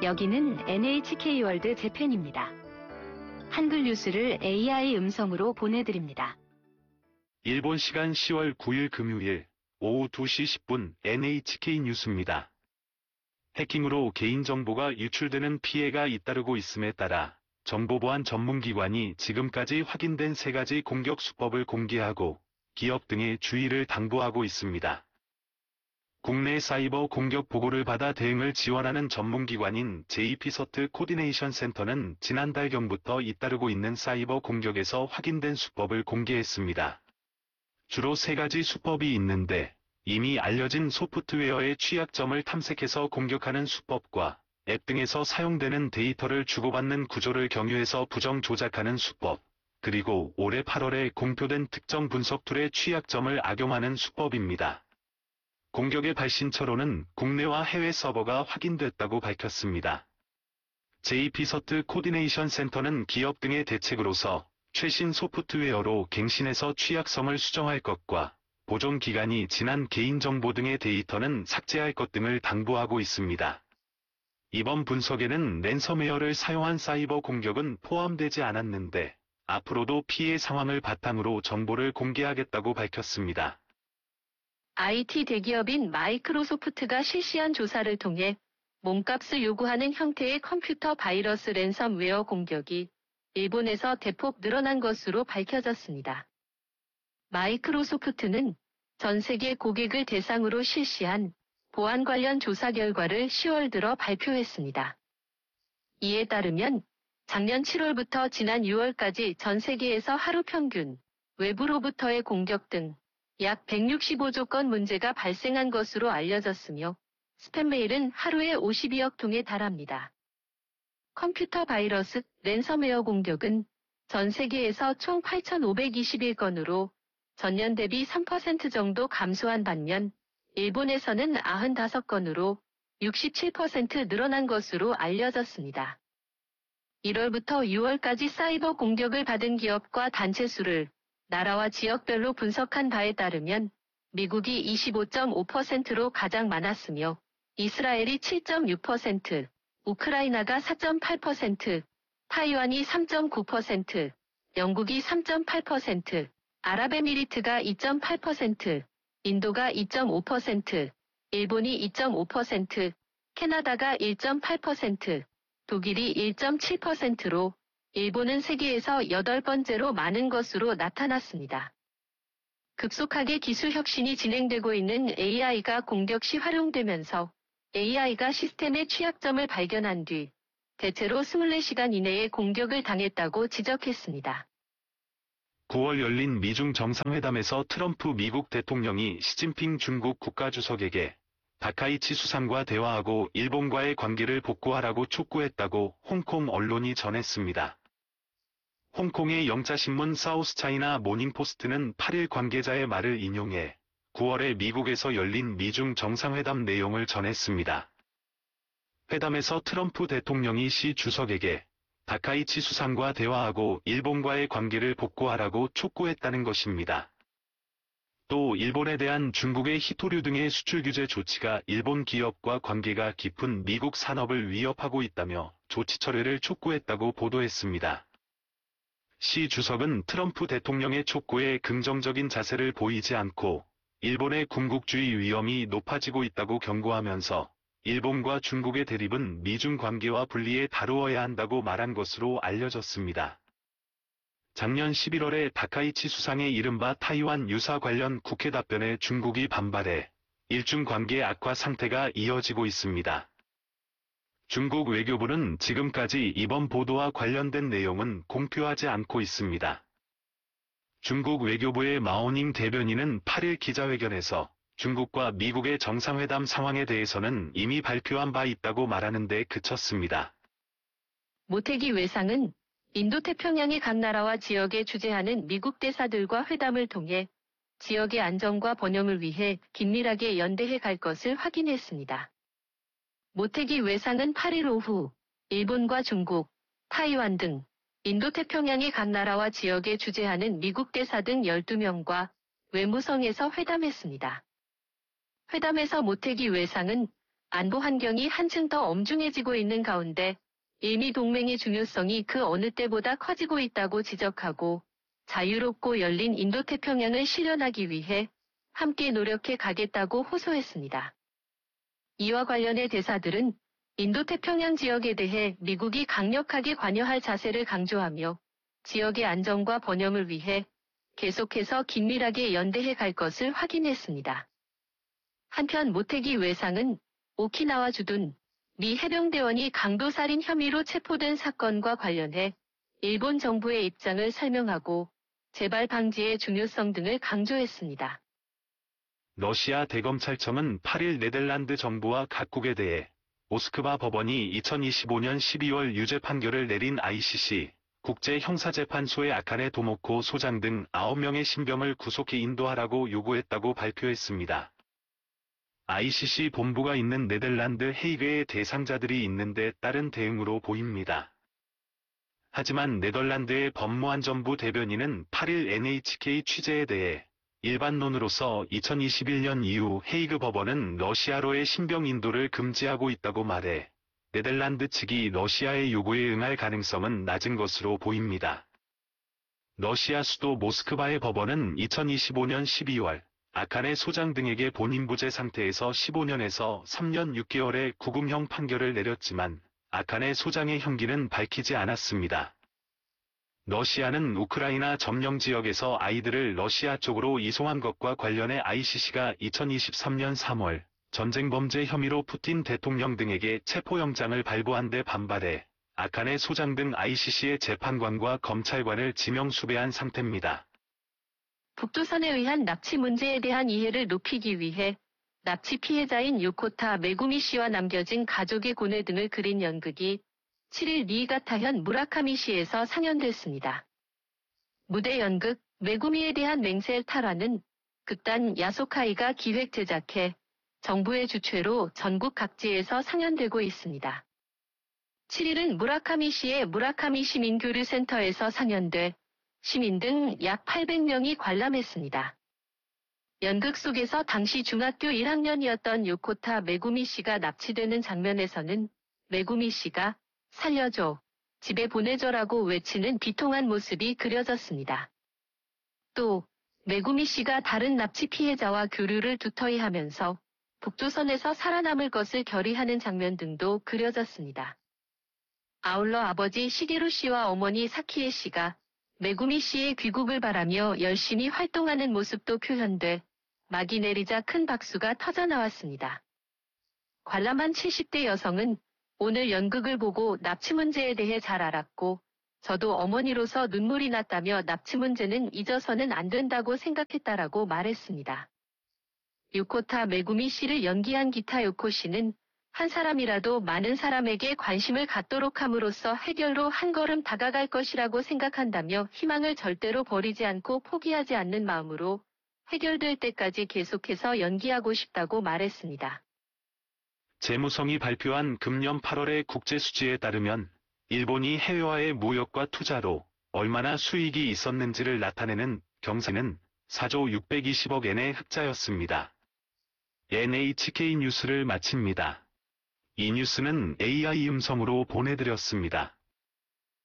여기는 NHK월드 재팬입니다. 한글 뉴스를 AI 음성으로 보내드립니다. 일본 시간 10월 9일 금요일 오후 2시 10분 NHK 뉴스입니다. 해킹으로 개인정보가 유출되는 피해가 잇따르고 있음에 따라 정보보안 전문기관이 지금까지 확인된 3가지 공격 수법을 공개하고 기업 등의 주의를 당부하고 있습니다. 국내 사이버 공격 보고를 받아 대응을 지원하는 전문기관인 JP서트 코디네이션 센터는 지난달경부터 잇따르고 있는 사이버 공격에서 확인된 수법을 공개했습니다. 주로 3가지 수법이 있는데 이미 알려진 소프트웨어의 취약점을 탐색해서 공격하는 수법과 앱 등에서 사용되는 데이터를 주고받는 구조를 경유해서 부정 조작하는 수법, 그리고 올해 8월에 공표된 특정 분석 툴의 취약점을 악용하는 수법입니다. 공격의 발신처로는 국내와 해외 서버가 확인됐다고 밝혔습니다. JP서트 코디네이션 센터는 기업 등의 대책으로서 최신 소프트웨어로 갱신해서 취약성을 수정할 것과 보존 기간이 지난 개인정보 등의 데이터는 삭제할 것 등을 당부하고 있습니다. 이번 분석에는 랜섬웨어를 사용한 사이버 공격은 포함되지 않았는데 앞으로도 피해 상황을 바탕으로 정보를 공개하겠다고 밝혔습니다. IT 대기업인 마이크로소프트가 실시한 조사를 통해 몸값을 요구하는 형태의 컴퓨터 바이러스 랜섬웨어 공격이 일본에서 대폭 늘어난 것으로 밝혀졌습니다. 마이크로소프트는 전 세계 고객을 대상으로 실시한 보안 관련 조사 결과를 10월 들어 발표했습니다. 이에 따르면 작년 7월부터 지난 6월까지 전 세계에서 하루 평균 외부로부터의 공격 등 약 165조 건 문제가 발생한 것으로 알려졌으며 스팸 메일은 하루에 52억 통에 달합니다. 컴퓨터 바이러스 랜섬웨어 공격은 전 세계에서 총 8,521건으로 전년 대비 3% 정도 감소한 반면 일본에서는 95건으로 67% 늘어난 것으로 알려졌습니다. 1월부터 6월까지 사이버 공격을 받은 기업과 단체 수를 나라와 지역별로 분석한 바에 따르면 미국이 25.5%로 가장 많았으며 이스라엘이 7.6%, 우크라이나가 4.8%, 타이완이 3.9%, 영국이 3.8%, 아랍에미리트가 2.8%, 인도가 2.5%, 일본이 2.5%, 캐나다가 1.8%, 독일이 1.7%로 일본은 세계에서 8번째로 많은 것으로 나타났습니다. 급속하게 기술 혁신이 진행되고 있는 AI가 공격 시 활용되면서 AI가 시스템의 취약점을 발견한 뒤 대체로 24시간 이내에 공격을 당했다고 지적했습니다. 9월 열린 미중 정상회담에서 트럼프 미국 대통령이 시진핑 중국 국가주석에게 다카이치 수상과 대화하고 일본과의 관계를 복구하라고 촉구했다고 홍콩 언론이 전했습니다. 홍콩의 영자신문 사우스차이나 모닝포스트는 8일 관계자의 말을 인용해 9월에 미국에서 열린 미중 정상회담 내용을 전했습니다. 회담에서 트럼프 대통령이 시 주석에게 다카이치 수상과 대화하고 일본과의 관계를 복구하라고 촉구했다는 것입니다. 또 일본에 대한 중국의 히토류 등의 수출 규제 조치가 일본 기업과 관계가 깊은 미국 산업을 위협하고 있다며 조치 철회를 촉구했다고 보도했습니다. 시 주석은 트럼프 대통령의 촉구에 긍정적인 자세를 보이지 않고 일본의 군국주의 위험이 높아지고 있다고 경고하면서 일본과 중국의 대립은 미중 관계와 분리해 다루어야 한다고 말한 것으로 알려졌습니다. 작년 11월에 다카이치 수상의 이른바 타이완 유사 관련 국회 답변에 중국이 반발해 일중 관계 악화 상태가 이어지고 있습니다. 중국 외교부는 지금까지 이번 보도와 관련된 내용은 공표하지 않고 있습니다. 중국 외교부의 마오닝 대변인은 8일 기자회견에서 중국과 미국의 정상회담 상황에 대해서는 이미 발표한 바 있다고 말하는 데 그쳤습니다. 모태기 외상은 인도태평양의 각 나라와 지역에 주재하는 미국 대사들과 회담을 통해 지역의 안정과 번영을 위해 긴밀하게 연대해 갈 것을 확인했습니다. 모태기 외상은 8일 오후 일본과 중국, 타이완 등 인도태평양의 각 나라와 지역에 주재하는 미국 대사 등 12명과 외무성에서 회담했습니다. 회담에서 모태기 외상은 안보 환경이 한층 더 엄중해지고 있는 가운데 일미 동맹의 중요성이 그 어느 때보다 커지고 있다고 지적하고 자유롭고 열린 인도태평양을 실현하기 위해 함께 노력해 가겠다고 호소했습니다. 이와 관련해 대사들은 인도태평양 지역에 대해 미국이 강력하게 관여할 자세를 강조하며 지역의 안정과 번영을 위해 계속해서 긴밀하게 연대해 갈 것을 확인했습니다. 한편 모태기 외상은 오키나와 주둔 미 해병대원이 강도살인 혐의로 체포된 사건과 관련해 일본 정부의 입장을 설명하고 재발 방지의 중요성 등을 강조했습니다. 러시아 대검찰청은 8일 네덜란드 정부와 각국에 대해 모스크바 법원이 2025년 12월 유죄 판결을 내린 ICC 국제형사재판소의 아칸의 도모코 소장 등 9명의 신병을 구속해 인도하라고 요구했다고 발표했습니다. ICC 본부가 있는 네덜란드 헤이그에 대상자들이 있는데 따른 대응으로 보입니다. 하지만 네덜란드의 법무안전부 대변인은 8일 NHK 취재에 대해 일반론으로서 2021년 이후 헤이그 법원은 러시아로의 신병 인도를 금지하고 있다고 말해 네덜란드 측이 러시아의 요구에 응할 가능성은 낮은 것으로 보입니다. 러시아 수도 모스크바의 법원은 2025년 12월 아칸의 소장 등에게 본인부재 상태에서 15년에서 3년 6개월의 구금형 판결을 내렸지만 아칸의 소장의 형기는 밝히지 않았습니다. 러시아는 우크라이나 점령 지역에서 아이들을 러시아 쪽으로 이송한 것과 관련해 ICC가 2023년 3월 전쟁 범죄 혐의로 푸틴 대통령 등에게 체포영장을 발부한 데 반발해 아칸의 소장 등 ICC의 재판관과 검찰관을 지명 수배한 상태입니다. 북두선에 의한 납치 문제에 대한 이해를 높이기 위해 납치 피해자인 요코타 메구미 씨와 남겨진 가족의 고뇌 등을 그린 연극이 7일 니이가타현 무라카미시에서 상연됐습니다. 무대 연극 메구미에 대한 맹세 탈화는 극단 야소카이가 기획 제작해 정부의 주최로 전국 각지에서 상연되고 있습니다. 7일은 무라카미시의 무라카미 시민교류센터에서 상연돼 시민 등 약 800명이 관람했습니다. 연극 속에서 당시 중학교 1학년이었던 요코타 메구미 씨가 납치되는 장면에서는 메구미 씨가 살려줘, 집에 보내줘라고 외치는 비통한 모습이 그려졌습니다. 또 메구미 씨가 다른 납치 피해자와 교류를 두터이 하면서 북조선에서 살아남을 것을 결의하는 장면 등도 그려졌습니다. 아울러 아버지 시게루 씨와 어머니 사키에 씨가 메구미 씨의 귀국을 바라며 열심히 활동하는 모습도 표현돼 막이 내리자 큰 박수가 터져나왔습니다. 관람한 70대 여성은 오늘 연극을 보고 납치 문제에 대해 잘 알았고 저도 어머니로서 눈물이 났다며 납치 문제는 잊어서는 안 된다고 생각했다라고 말했습니다. 요코타 메구미 씨를 연기한 기타 요코 씨는 한 사람이라도 많은 사람에게 관심을 갖도록 함으로써 해결로 한 걸음 다가갈 것이라고 생각한다며 희망을 절대로 버리지 않고 포기하지 않는 마음으로 해결될 때까지 계속해서 연기하고 싶다고 말했습니다. 재무성이 발표한 금년 8월의 국제수지에 따르면 일본이 해외와의 무역과 투자로 얼마나 수익이 있었는지를 나타내는 경세는 4조 620억 엔의 흑자였습니다. NHK 뉴스를 마칩니다. 이 뉴스는 AI 음성으로 보내드렸습니다.